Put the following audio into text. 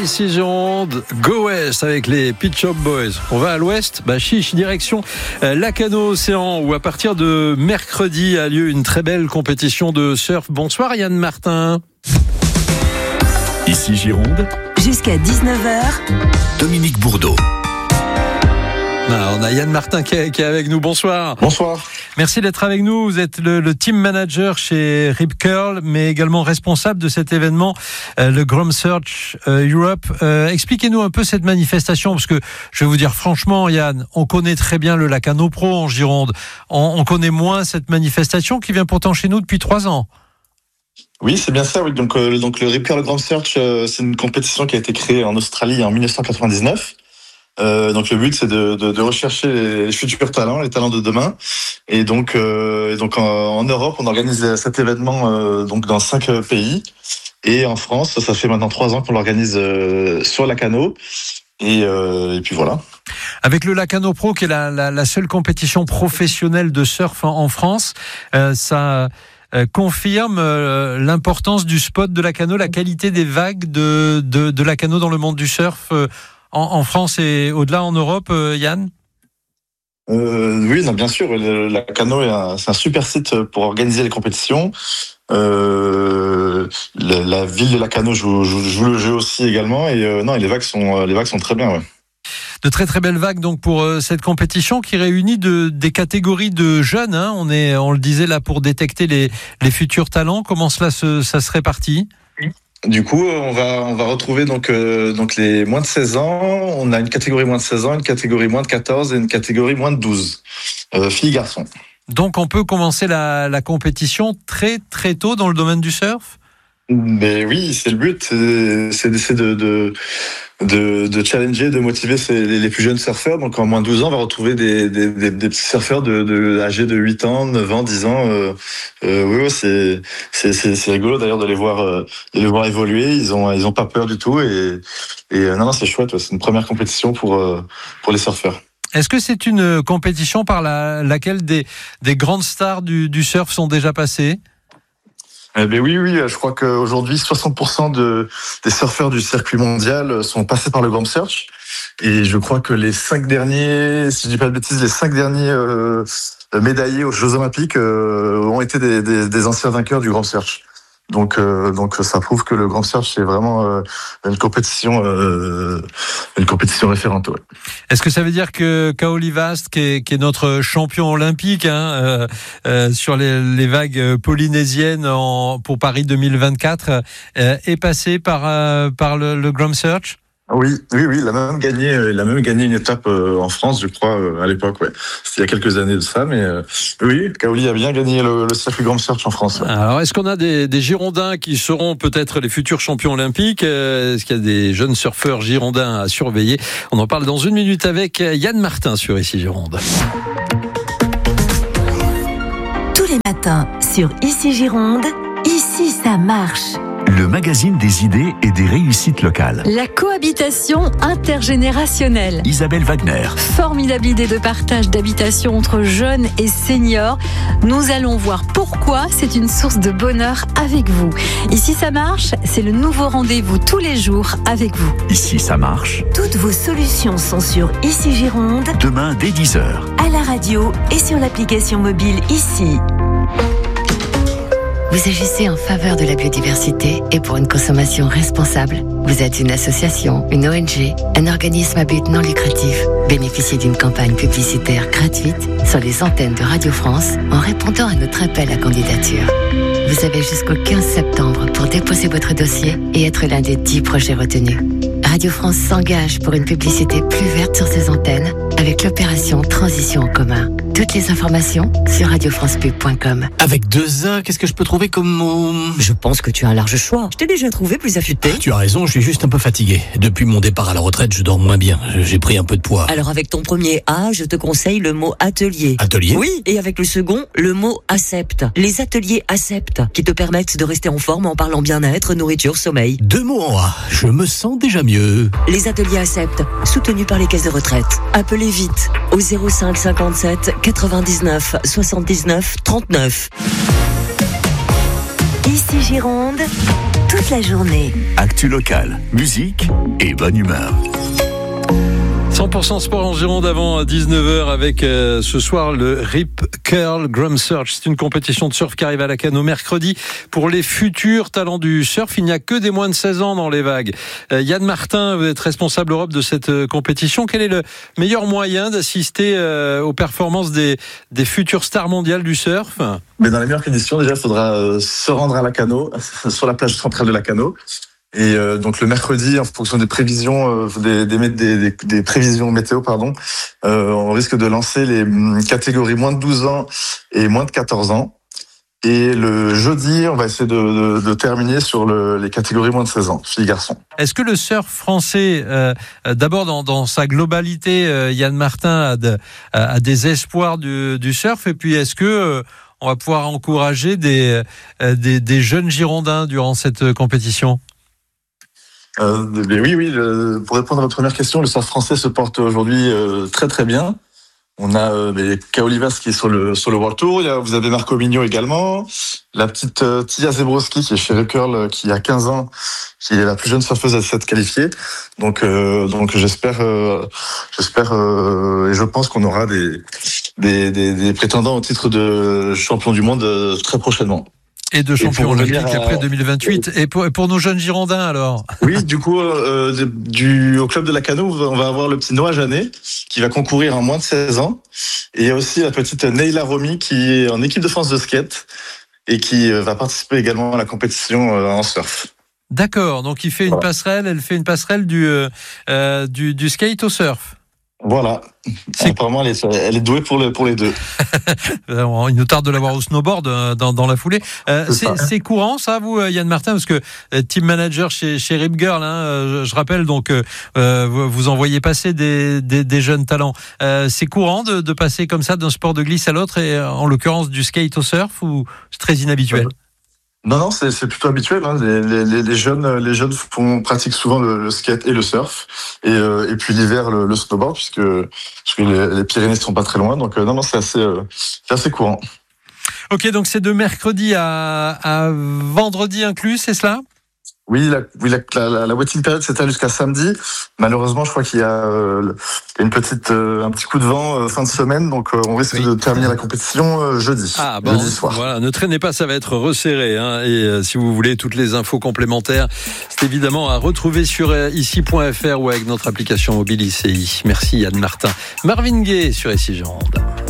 Ici Gironde, Go West avec les Pit Shop Boys. On va à l'ouest, chiche, direction Lacanau Océan où à partir de mercredi a lieu une très belle compétition de surf. Bonsoir Yann Martin. Ici Gironde, jusqu'à 19h, Dominique Bourdeau. On a Yann Martin qui est avec nous. Bonsoir. Bonsoir. Merci d'être avec nous. Vous êtes le team manager chez Rip Curl, mais également responsable de cet événement, le Grom Search Europe. Expliquez-nous un peu cette manifestation, parce que je vais vous dire franchement, Yann, on connaît très bien le Lacanau Pro en Gironde. On connaît moins cette manifestation qui vient pourtant chez nous depuis 3 ans. Oui, c'est bien ça. Oui. Donc le Rip Curl Grom Search, c'est une compétition qui a été créée en Australie en 1999. Donc le but c'est de rechercher les futurs talents, les talents de demain. Et donc en Europe, on organise cet événement donc dans 5 pays. Et en France, ça fait maintenant 3 ans qu'on l'organise sur Lacanau. Et puis voilà. Avec le Lacanau Pro, qui est la seule compétition professionnelle de surf en France, ça confirme l'importance du spot de Lacanau, la qualité des vagues de Lacanau dans le monde du surf. En France et au-delà en Europe, Yann ? Oui, non, bien sûr. Lacanau c'est un super site pour organiser les compétitions. La ville de Lacanau joue le jeu aussi également. Et les vagues sont très bien. Ouais. De très très belles vagues donc pour cette compétition qui réunit des catégories de jeunes. On le disait là pour détecter les futurs talents. Comment ça se répartit ? Du coup, on va retrouver donc les moins de 16 ans. On a une catégorie moins de 16 ans, une catégorie moins de 14 et une catégorie moins de 12. Filles, garçons. Donc, on peut commencer la compétition très, très tôt dans le domaine du surf ? Mais oui, c'est le but. C'est d'essayer de challenger, de motiver les plus jeunes surfeurs. Donc, en moins de 12 ans, on va retrouver des petits surfeurs âgés de 8 ans, 9 ans, 10 ans. Oui, c'est rigolo d'ailleurs de les voir évoluer. Ils ont pas peur du tout et non, c'est chouette. Ouais. C'est une première compétition pour les surfeurs. Est-ce que c'est une compétition par laquelle des grandes stars du surf sont déjà passées ? Oui, je crois qu'aujourd'hui 60% des surfeurs du circuit mondial sont passés par le Grom Search. Et je crois que les 5 derniers, si je dis pas de bêtises, médaillés aux Jeux Olympiques ont été des anciens vainqueurs du Grom Search. Donc ça prouve que le Grom Search c'est vraiment une compétition référente. Ouais. Est-ce que ça veut dire que Kaoli Vast, qui est notre champion olympique sur les vagues polynésiennes pour Paris 2024, est passé par le Grom Search ? Oui, il a même gagné une étape en France, je crois, à l'époque, ouais. C'était il y a quelques années de ça, mais oui, Kaoli a bien gagné le circuit Grom Search en France. Ouais. Alors, est-ce qu'on a des Girondins qui seront peut-être les futurs champions olympiques ? Est-ce qu'il y a des jeunes surfeurs girondins à surveiller ? On en parle dans 1 minute avec Yann Martin sur Ici Gironde. Tous les matins sur Ici Gironde, ici ça marche. Le magazine des idées et des réussites locales. La cohabitation intergénérationnelle. Isabelle Wagner. Formidable idée de partage d'habitation entre jeunes et seniors. Nous allons voir pourquoi c'est une source de bonheur avec vous. Ici ça marche, c'est le nouveau rendez-vous tous les jours avec vous. Ici ça marche. Toutes vos solutions sont sur Ici Gironde. Demain dès 10h. À la radio et sur l'application mobile Ici. Vous agissez en faveur de la biodiversité et pour une consommation responsable. Vous êtes une association, une ONG, un organisme à but non lucratif. Bénéficiez d'une campagne publicitaire gratuite sur les antennes de Radio France en répondant à notre appel à candidature. Vous avez jusqu'au 15 septembre pour déposer votre dossier et être l'un des 10 projets retenus. Radio France s'engage pour une publicité plus verte sur ses antennes avec l'opération Transition en commun. Toutes les informations sur radiofrancepub.com. Avec 2 A, qu'est-ce que je peux trouver comme mot ? Je pense que tu as un large choix. Je t'ai déjà trouvé plus affûté. Tu as raison, je suis juste un peu fatigué. Depuis mon départ à la retraite, je dors moins bien. J'ai pris un peu de poids. Alors avec ton premier A, je te conseille le mot atelier. Atelier ? Oui, et avec le second, le mot accept. Les ateliers accept, qui te permettent de rester en forme en parlant bien-être, nourriture, sommeil. 2 mots en A, je me sens déjà mieux. Les ateliers accept, soutenus par les caisses de retraite. Appelez vite au 05 57 99 79 39. Ici Gironde, toute la journée. Actu locale, musique et bonne humeur. 100% sport en Gironde avant 19h avec ce soir le Rip Curl Drum Search. C'est une compétition de surf qui arrive à Lacanau mercredi pour les futurs talents du surf. Il n'y a que des moins de 16 ans dans les vagues. Yann Martin, vous êtes responsable Europe de cette compétition. Quel est le meilleur moyen d'assister aux performances des futures stars mondiales du surf ? Mais dans les meilleures conditions, déjà, il faudra se rendre à Lacanau, sur la plage centrale de Lacanau. Et donc le mercredi, en fonction des prévisions, des prévisions météo, on risque de lancer les catégories moins de 12 ans et moins de 14 ans. Et le jeudi, on va essayer de terminer sur les catégories moins de 16 ans, filles et garçons. Est-ce que le surf français, d'abord dans sa globalité, Yann Martin a des espoirs du surf, et puis est-ce que on va pouvoir encourager des jeunes Girondins durant cette compétition ? Oui. Pour répondre à votre première question, le surf français se porte aujourd'hui très très bien. On a Ka Olivas qui est sur le World Tour. Vous avez Marco Mignot également. La petite Tia Zebrowski qui est chez Rip Curl, qui a 15 ans, qui est la plus jeune surfeuse à s'être qualifiée. Donc j'espère et je pense qu'on aura des prétendants au titre de champion du monde très prochainement. Et de champion olympique après 2028. Et pour nos jeunes Girondins, alors ? Oui, du coup, au club de Lacanau, on va avoir le petit Noah Janet, qui va concourir en moins de 16 ans. Et il y a aussi la petite Neila Romy, qui est en équipe de France de skate, et qui va participer également à la compétition en surf. D'accord, donc elle fait une passerelle du skate au surf. Voilà. Apparemment, elle est douée pour les deux. Il nous tarde de l'avoir au snowboard dans la foulée. C'est courant, ça, vous, Yann Martin, parce que team manager chez Rip Curl, je rappelle, donc vous envoyez passer des jeunes talents. C'est courant de passer comme ça d'un sport de glisse à l'autre, et en l'occurrence du skate au surf, ou c'est très inhabituel ? Non, c'est plutôt habituel. Les jeunes pratiquent souvent le skate et le surf, et puis l'hiver le snowboard, puisque les Pyrénées ne sont pas très loin. Donc non, c'est assez courant. Ok, donc c'est de mercredi à vendredi inclus, c'est cela ? Oui, la waiting period s'étale jusqu'à samedi. Malheureusement, je crois qu'il y a un petit coup de vent fin de semaine, donc on risque de terminer la compétition jeudi soir. Voilà, ne traînez pas, ça va être resserré. Et si vous voulez toutes les infos complémentaires, c'est évidemment à retrouver sur ici.fr ou avec notre application mobile ICI. Merci Yann Martin. Marvin Gaye sur ICI Gironde.